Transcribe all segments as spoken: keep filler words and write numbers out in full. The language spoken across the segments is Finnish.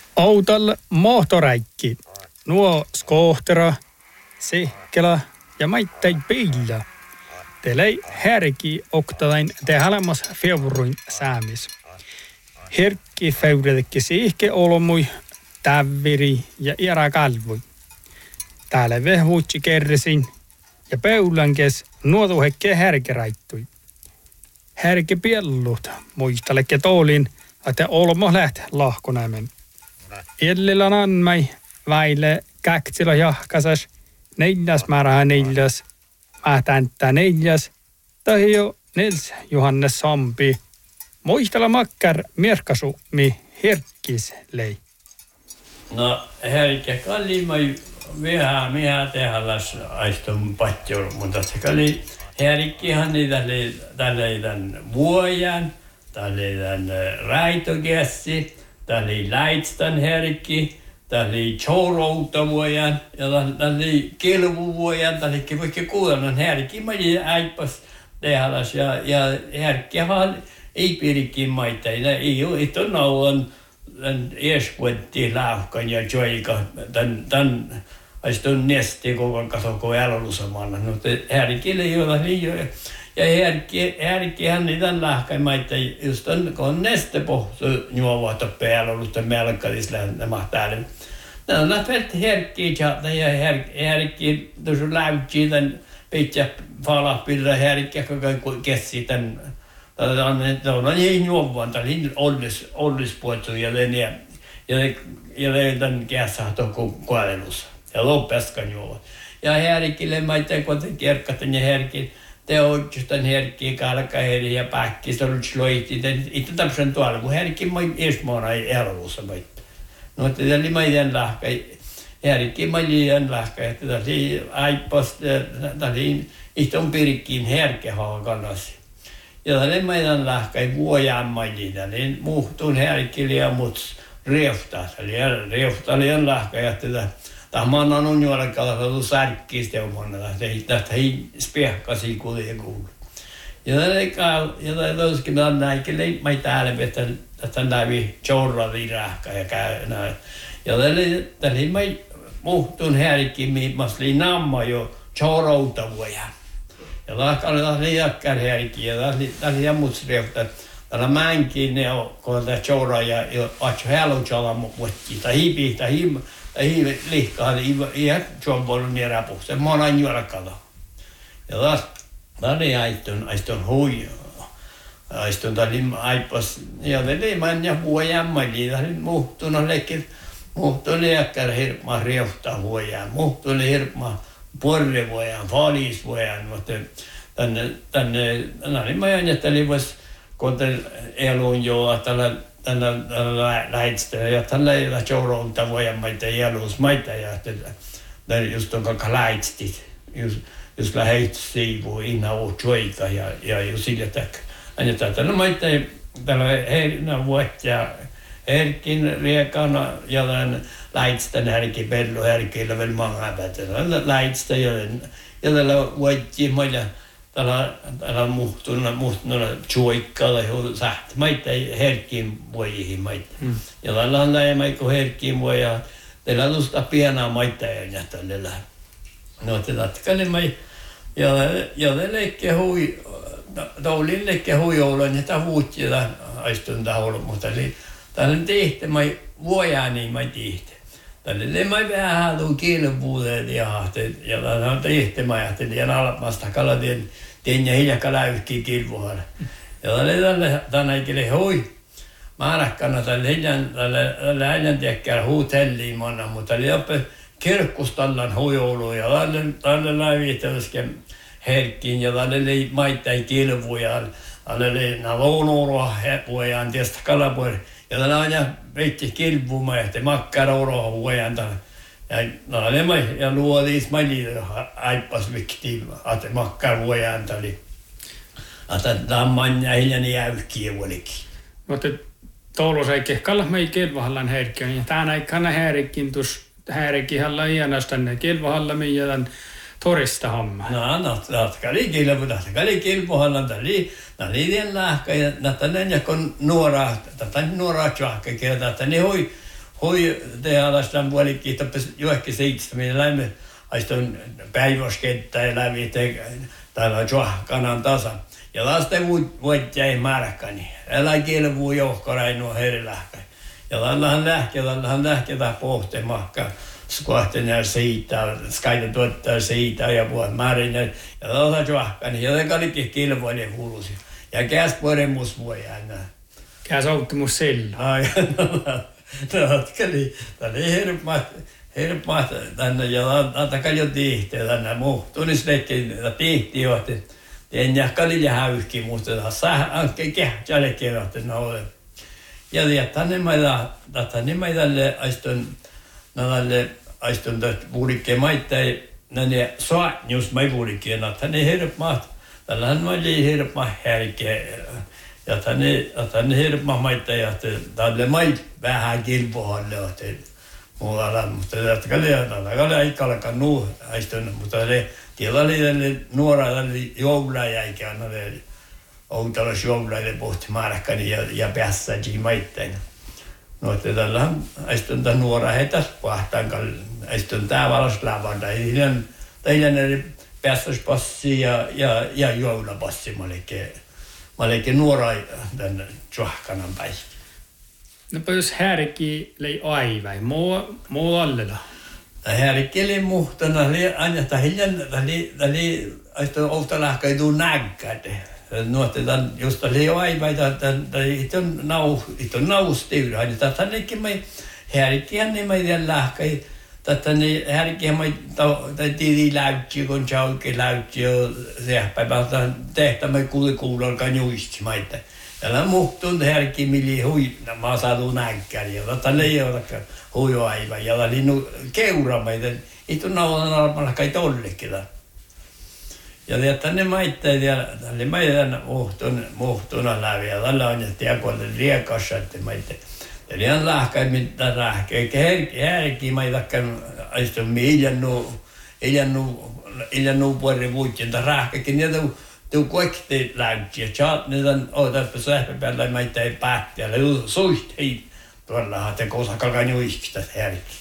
Autolla moottoräikki, nuo skohtera, sehkela ja maittai pillä. Telei härki oktatain te halemas feuruin säämis. Herkki feuretekki siihke olomui, tävviri ja iära kalvui. Täällä vehuutsi kerresin ja peullankes nuotuhekke härkeraittui. Härke piellut muistalekke toolin, että olmo läht lahkonämen. Illilla nanmai väile käksillä jahkasas neljäs määrää neljäs, mähtäntä neljäs, tai jo Nils Johannes Sampi. Muistella makkar merkasu mi herkkis lei. No herkkä kalli mai vähän minä tehallas aistun patjur, mutta se kalli herkkihan niitä tälle tän vuojan, tälle tän raitokässi, tälle läitstan herkki, tälle chourouta vuojan ja tälle kilvu vuojan, tälle vaikka kuuleman herkki mai äipas tehallas ja ja herkkihan ei pirikin maita, ei ole itse nauan tän eskuetti lauhkan ja joika tän tän aistun nesti koko kasoko elolusamana no te härkille jolla liio ja härki härkihän niitä lahkan maita just on kun neste pohtu juovat päälusta melkadis nämä täällä no nat vet härki ja härki tuossa läytsi tän pitkä fala pillä härki koko kessi tän tän on ei juovan tän ollis ollis puettu ja ne ja ja tän kässä to kuolus ja loppeskan juovat ja härkille maita kun kerkkaten ja härki te oikeastaan herkkiä kalkaheri ja päkki se on sloitti itse tapsan tuolla kun herkki mai esmoona ei erossa mai no te tällä mai den lahka herkki mai den lahka että tällä aipas tällä itse on pirikkiin herkkä haakanasi ja tällä mai den lahka vuojan mai niin muhtun herkkille ja muts reufta tällä reufta liian lahka ja tätä Tämä on on juolla kalalla särkkistä omana tästä ei spiehkasi kuulee kuulu. Ja tällä ja tällä tuskin on näin mai täällä että tästä läpi chorra virahka ja käy näin. Ja tällä tällä mai muhtun härki mi masli namma jo chorrouta vuoja. Ja lahkalla liiakkar härki ja tällä tällä ja mutsreufta tällä määnkin ne on kun tämä chorra ja jo atso helujalla mutti tai hipi tai him ei liikaa ei ei jobbon niin rapu se monan juorakalla ja taas tali aistun aistun hui aistun tali aipas ja veli man ja vuojan mali tali muhtuna lekin muhtuli akkar hirma riehta vuojan muhtuli hirma porre vuojan falis vuojan mutta tänne tänne nani majan jätteli vas kun elun jo tällä tänä läitstä ja tällä ei ole chourouta vuojan maita jelus maita ja tällä just on kaka läitstit just just läheit siivu inna o choika ja ja just sillä tak aina tällä maita tällä heinä vuotta herkin riekana ja tämän läitstä härki pellu härkillä vielä mange tällä läitstä ja ja tällä vuotti mailla tällä tällä muhtuna muhtuna choikalla jo saht maita herkin vuojihin maita mm. ja tällä on näin maiko herkin vuoja tällä tuosta pienaa maita ja tällä no tätä kalle mai ja ja lekke hui taulin lekke hui olon ja tavuutti ja aistun taulu mutta eli tällä tehte mai vuoja niin mai tehte tälle mai vähän tuon kilpuudet ja ja tällä tehte mai ajattelin ja alapasta kalatien Tenja hiljaka läykki kilvuhalla. Ja tälle tänne kille hui. Määräkkana tälle hiljan tälle läjän tekkää hotelliin manna, mutta oli oppe kirkkustallan huijoulu ja tälle tälle lävittäväsken herkkiin ja tälle maittai kilvuja. Tälle nalonuroa vuojan tietysti kalapuoli. Ja tälle aina veitti kilvuma ja te makkaruroa vuojan tälle. Ja no ne mai ja luodis mai aipas vikti at makkar vuojan tali. Ata damman ja hiljani jäykkiä vuolikin. Mutta tuolla se kehkalla mai kelvahallan herkkiä ja tänä aikana herkkin tus herkkihalla iänastänne kelvahalla meidän torista hamma. No no kali kilvuda kali kilvuhallan tali tali den lahka ja tänne ja kun nuora tänne nuora chakka kieltä tänne hoi hui tehallastan puolikki, tappis johonkin seitsemän lämmö, aistun päiväskettä ja lämmin täällä juohkanan tasa. Ja lasten vuot jäi märkäni. Älä kilvuu johkorainua herilähkäi. Ja täällähän lähkeä, täällähän lähkeä pohtimakka. Skuahten ja siitä, skaita tuottaa siitä ja puhut märinen. Ja täällähän juohkani. Ja tämä olikin kilvoinen huulusi. Ja käs puolen musvuoja enää. Käs auttimus sillä. Ai, no, no, oli, tämä oli hirveä, hirveä tänne, ja tämä oli jo tihtiä tänne muu. Tunnisleikkiin, tämä tihti johti. En jahka oli jähäyhki, mutta tässä anke kähtsälle kerrotti noille. Ja tänne meillä, tänne meillä aistun, näille aistun tästä puolikkeen maittain, näille soatnius mai puolikkeen, tänne hirveä, tällähän oli hirveä härkeä. Ja tänne, tänne hirveä maittain, ja tälle mai vähän kilpohalle, muualla, mutta tämä oli aika alkaa nuu aistun, mutta siellä oli nuora joulajäikä, outolas joulaille pohti markkani ja, ja päässäkin maittain. No, että tällähän aistun tämän nuora heitäs pahtaan, aistun tää valas lavanda. Teidän oli päässäspassi ja, ja, ja joulapassi. Mä olikin, mä olikin nuora tämän tjohkanan päin. No, jos härki lei aivan, muu, muu allela. Härki oli muhtana, aina tämä hiljan, tämä oli aistun outalahka ei tuu näkkäde. No, että tämän just oli aivan, tämä on nau, tämä on naustiura. Tätä nekin me härkihän niin me tiedän lähkä. Tätä ne härkihän me tiedä läytsiä, kun se oikein läytsiä sehpäivältä tehtämme kuulikuulolkaan juistimaita. Tällä muhtun härki, millä hui, mä saadun näkkäri, ja tätä ei ole hui aivan. Ja tämä oli keuramaita, ei tule naudan almalla kai tollekin. Ja tänne maitteet, ja tälle maitteet muhtun, muhtuna läpi, ja tällä on nyt tiakoille riekassa, että maitteet. Ja liian lähkäi, mitä lähkäi, eikä härki maitakkaan aistumme iljannu, iljannu, iljannu puoli vuotin, tai lähkäikin, niitä tuu kaikki läytsiä. Tjaat, niitä on tässä sähköpäällä maitteet päätti, ja suist hei tuolla, että kosa kalkaan juiskista härki.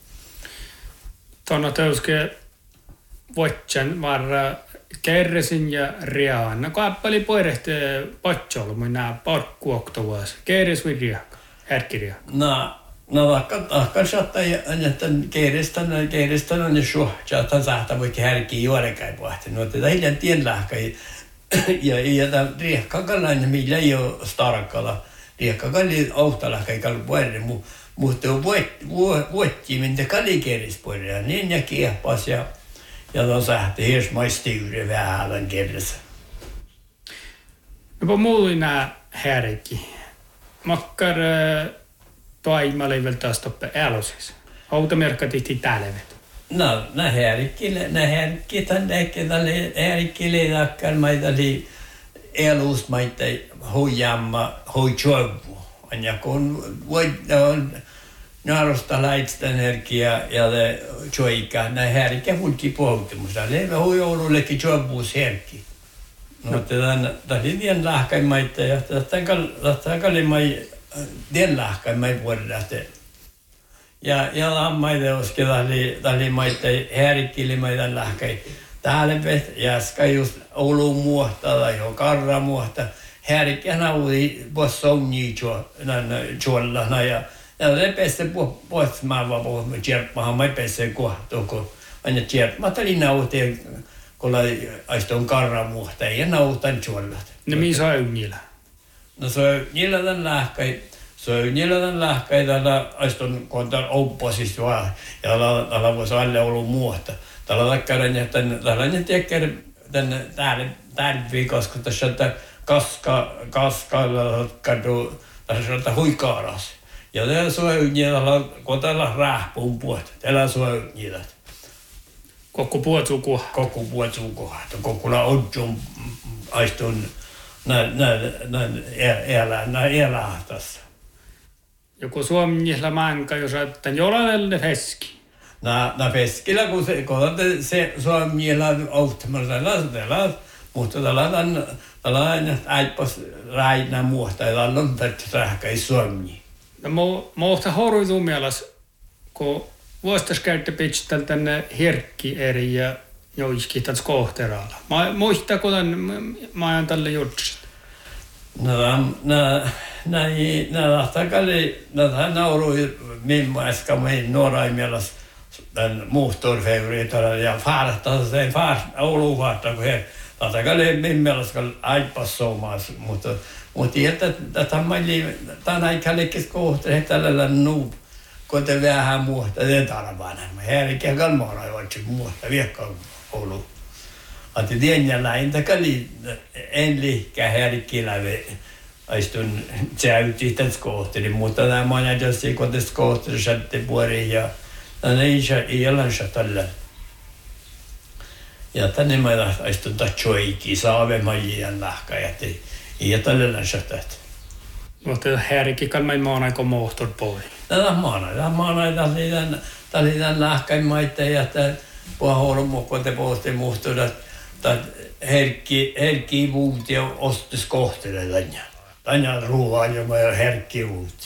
Tuonna teuske vuotsen varra kerresin ja riaan. No kappali poirehti patsol, minä parkkuoktovuosi. Keres või riaka, härkiriaka? No, no vaikka ahkan saattaa, että kerestan, kerestan on jo suhtjaa, saattaa voikin härkiä juorekai pohti. No, tätä hiljan tien lähkäi. Ja, ja tämä riakkakalainen, millä ei ole starkalla. Riakkakali auhtalahkäi kalli puolelle, mutta vuotti, mitä kali keres puolelle. Niin ja kiehpas ja ja då sähti hirsmaistyre vähälän kerrassa. No, på muina härki. Makkar toimali väl taas toppe älosis. Automerkka tihti tälevet. No, nä härki, nä härki, tämän ehkä tälle härki leidakkar maita li elus maita huijamma, huijuovu. Ja kun on Narosta laitsta energiaa ja joika nä härkä hulki pohtimus. Levä huijoulullekin jobuus härki. No, tämän tämän lähkäimaita ja tämän kallimai den lähkäimai vuodelle. Ja ja lammaide oski täli täli maita härkili maita lähkäi. Täällä vet jäskä just Oulun muohtalla jo karra muohta. Härkä naudi bossongi jo jolla ja ja det bästa på på man var på med hjälp man har bästa kohta kun aina hjälp mä tuli nautin kun aiston karramuhta ja nautan juollat. No, mihin se on niillä? No, se on niillä tämän lähkäi. Se on niillä tämän lähkäi tällä aiston kontan opposista vaan. Ja tällä voisi alle ollut muuta. Tällä takkainen, että tällä nyt tekkär tänne täällä täällä viikossa, kun tässä on kaska kaskalla kadu tässä on huikaaras. Ja täällä soi niillä kun täällä rähpuun puolta. Täällä soi niillä. Kokku puotsukua. Kokku puotsukua. Kokkulla odjun aistun näin näin näin elää näin elää tässä. Joku suomisella manka, jos ottaa jollain feski. Nää nää feskillä kun se kun se suomisella automassa tällä mutta tällä tällä äipäs räinä muuta ja tällä on tätä sähköi suomi. No mä oon horuitu mielessä, kun vuostas käytte pitää tänne herkki eri ja joiskin tässä kohteraalla. Mä muistan, kun mä ajan tälle jutsit. No, nää, näin, nää lahtakali, nää naurui minun äsken meidän nuorain mielessä tämän muhtorfeuriitalla ja faarahtaa sen faarahtaa, olufaarahtaa, kun he lahtakali minun mielestä aipas soomassa, mutta mutta että tätä tämän aikallekin kohtaa tällä nuu, kun te vähän muuta, te tarvaan. Härikään kalmaana ei vaikka muuta viekkaan ollut. Että tiedänjällä ei takali en liikkää härkillä aistun tjäyti tässä kohtaa, mutta tämä monet jossain kun tässä kohtaa satte puoliin ja ei ole tällä. Ja tänne mä aistun tatsoikin saavemajien lahka ja te ja tällä länsötät. Mutta härki kan man maana kuin motor poi. Tätä maana, tätä maana, tätä oli tämän lahkain maita ja tämä puhahormu, kun te puhutte muhtuudet, että herkki, herkki vuuti ja ostis kohtelee tänne. Tänne ruoan ja mä herkki vuuti.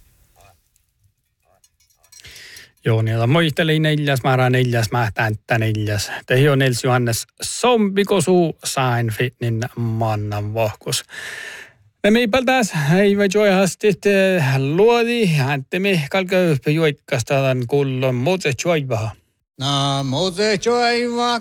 Joo, niillä muisteli neljäs määrä neljäs mähtäntä neljäs. Tehi on Nils Johannes Sombikosu Sainfitnin mannan vahkus. Me meipältäs ei voi joihastit luodi, hänttemi kalköypä juitkastaan kullon muutse joivaha. Na muutse joivaha.